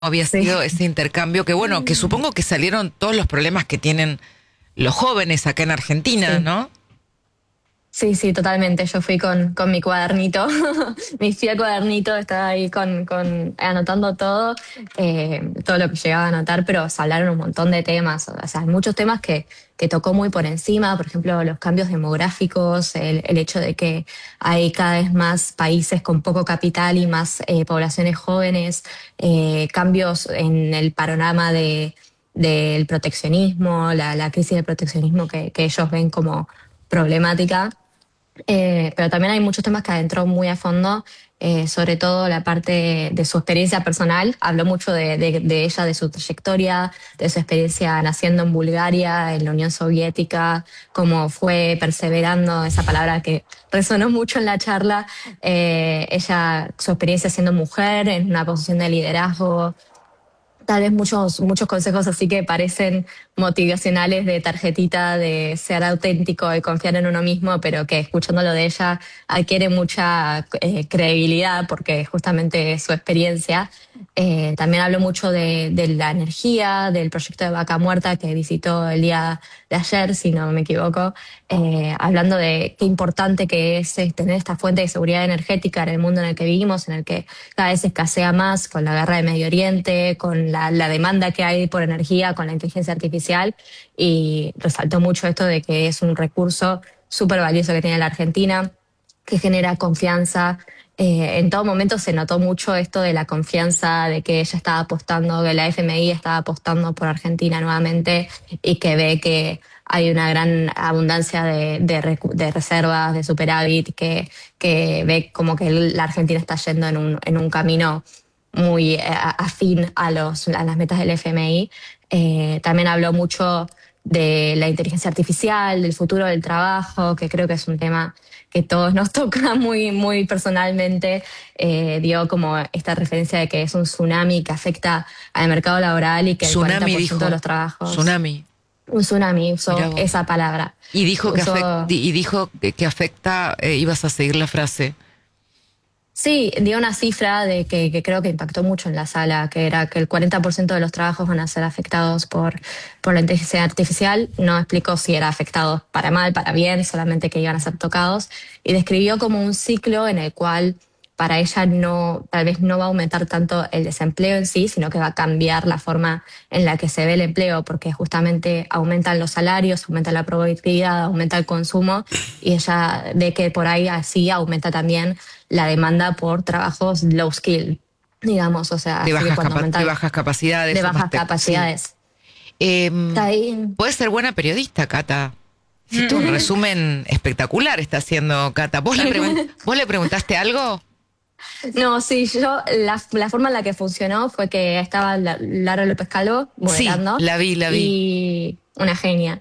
había Sí, sido ese intercambio, que bueno, que supongo que salieron todos los problemas que tienen los jóvenes acá en Argentina, sí. ¿no? Sí, sí, totalmente. Yo fui con mi cuadernito, mi fiel cuadernito, estaba ahí anotando todo lo que llegaba a anotar, pero se hablaron un montón de temas, o sea, hay muchos temas que tocó muy por encima, por ejemplo, los cambios demográficos, el hecho de que hay cada vez más países con poco capital y más poblaciones jóvenes, cambios en el panorama del proteccionismo, la crisis del proteccionismo que ellos ven como problemática. Pero también hay muchos temas que adentró muy a fondo, sobre todo la parte de su experiencia personal. Habló mucho de ella, de su trayectoria, de su experiencia naciendo en Bulgaria, en la Unión Soviética, cómo fue perseverando, esa palabra que resonó mucho en la charla. Ella, su experiencia siendo mujer en una posición de liderazgo, tal vez muchos consejos así que parecen motivacionales de tarjetita, de ser auténtico y confiar en uno mismo, pero que escuchándolo de ella adquiere mucha credibilidad porque justamente es su experiencia. También habló mucho de la energía, del proyecto de Vaca Muerta que visitó el día de ayer, si no me equivoco, hablando de qué importante que es tener esta fuente de seguridad energética en el mundo en el que vivimos, en el que cada vez escasea más con la guerra de Medio Oriente, con la demanda que hay por energía, con la inteligencia artificial, y resaltó mucho esto de que es un recurso súper valioso que tiene la Argentina, que genera confianza. En todo momento se notó mucho esto de la confianza, de que ella estaba apostando, que la FMI estaba apostando por Argentina nuevamente y que ve que hay una gran abundancia de reservas, de superávit, que ve como que la Argentina está yendo en un camino muy afín a las metas del FMI. También habló mucho de la inteligencia artificial, del futuro del trabajo, que creo que es un tema que todos nos toca muy personalmente. Dio como esta referencia de que es un tsunami que afecta al mercado laboral y que el Tsunami 40% de dijo, los trabajos, tsunami, un tsunami, mira usó vos. esa palabra. Y dijo Usó que afecta, ibas a seguir la frase. Sí, dio una cifra que creo que impactó mucho en la sala, que era que el 40% de los trabajos van a ser afectados por la inteligencia artificial. No explicó si era afectado para mal, para bien, solamente que iban a ser tocados. Y describió como un ciclo en el cual para ella no, tal vez no va a aumentar tanto el desempleo en sí, sino que va a cambiar la forma en la que se ve el empleo, porque justamente aumentan los salarios, aumenta la productividad, aumenta el consumo, y ella ve que por ahí así aumenta también la demanda por trabajos low skill, digamos, o sea, así que cuando De aumenta bajas de capacidades o más bajas sí. capacidades. Está Em, ahí. Puede ser buena periodista, Cata. Hiciste un resumen espectacular, está haciendo Cata. ¿Vos le preguntaste algo? No, sí, la forma en la que funcionó fue que estaba Lara López Calvo Sí, moderando la vi. y una genia.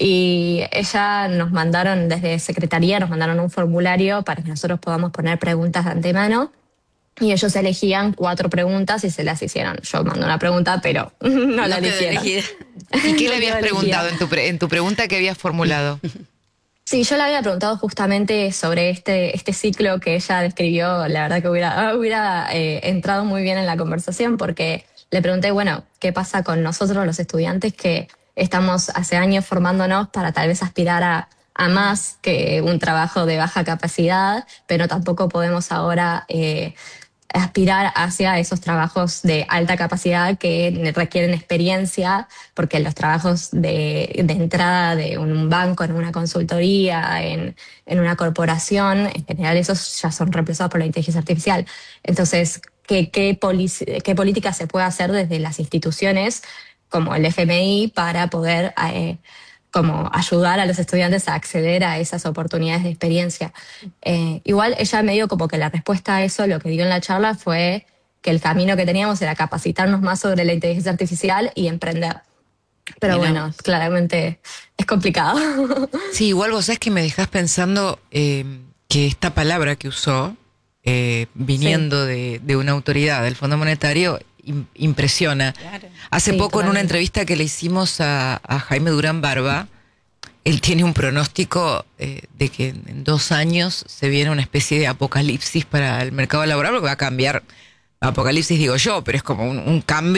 Y ella nos mandaron, desde Secretaría, nos mandaron un formulario para que nosotros podamos poner preguntas de antemano. Y ellos elegían 4 preguntas y se las hicieron. Yo mandé una pregunta, pero no la No quedó eligieron. elegida. ¿Y qué le No quedó habías elegida. preguntado en tu pregunta que habías formulado? Sí, yo le había preguntado justamente sobre este ciclo que ella describió. La verdad que hubiera entrado muy bien en la conversación porque le pregunté, bueno, ¿qué pasa con nosotros los estudiantes que estamos hace años formándonos para tal vez aspirar a más que un trabajo de baja capacidad, pero tampoco podemos ahora aspirar hacia esos trabajos de alta capacidad que requieren experiencia, porque los trabajos de entrada de un banco, en una consultoría, en una corporación, en general esos ya son reemplazados por la inteligencia artificial. Entonces, ¿qué política se puede hacer desde las instituciones como el FMI para poder como ayudar a los estudiantes a acceder a esas oportunidades de experiencia? Igual ella me dio como que la respuesta a eso, lo que dio en la charla fue que el camino que teníamos era capacitarnos más sobre la inteligencia artificial y emprender. Pero Mira bueno, vos. claramente es complicado. Sí, igual vos sabés que me dejás pensando que esta palabra que usó, Sí, viniendo de una autoridad del Fondo Monetario, impresiona. Claro. Hace sí, poco en una totalmente. entrevista que le hicimos a Jaime Durán Barba, él tiene un pronóstico de que en 2 años se viene una especie de apocalipsis para el mercado laboral, porque va a cambiar apocalipsis digo yo, pero es como un cambio